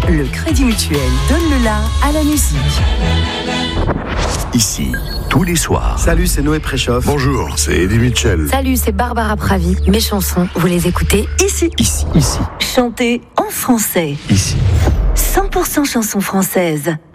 Le Crédit Mutuel donne le la à la musique. Ici, tous les soirs. Salut, c'est Noé Préchoff. Bonjour, c'est Eddie Mitchell. Salut, c'est Barbara Pravi. Mes chansons, vous les écoutez ici. Ici. Chantez en français. Ici. 100% chansons françaises.